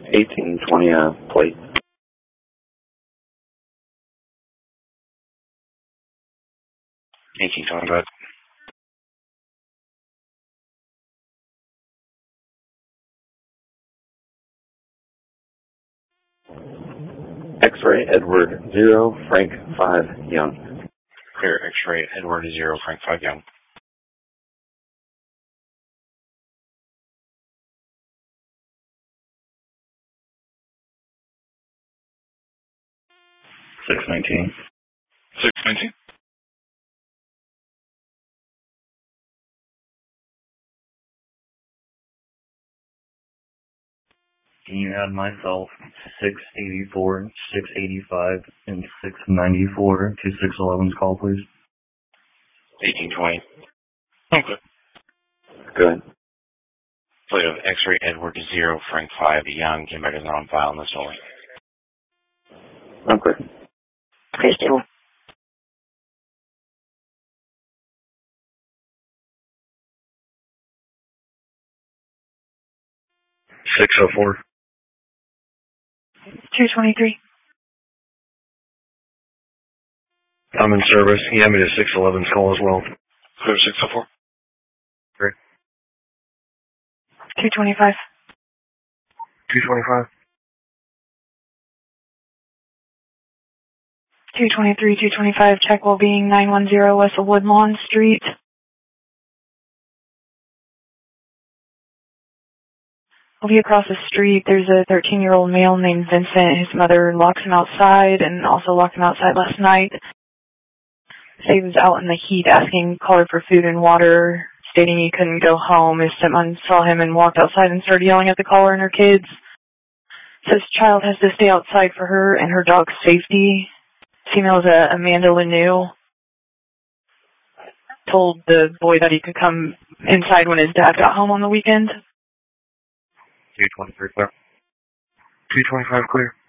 1820 plate. 1820, go ahead. X-ray Edward 0, Frank 5, Young. Clear, X-ray Edward 0, Frank 5, Young. 619. 619. Can you add myself 684, 685, and 694 to 611's call, please? 1820. Okay. Good. Plate of X-ray Edward 0, Frank 5, Young. Came back as not on file in this only. Okay. Please do. 604. 223. I'm in service. You have me to 611's call as well. Clear, 604. Great. 225. 225. 223, 225, check well-being, 910 West of Woodlawn Street. We'll be across the street. There's a 13-year-old male named Vincent. His mother locked him outside and also locked him outside last night. He was out in the heat asking caller for food and water, stating he couldn't go home. His stepmom saw him and walked outside and started yelling at the caller and her kids. Says child has to stay outside for her and her dog's safety. Female's Amanda Lanou. Told the boy that he could come inside when his dad got home on the weekend. 223 clear. 225 clear.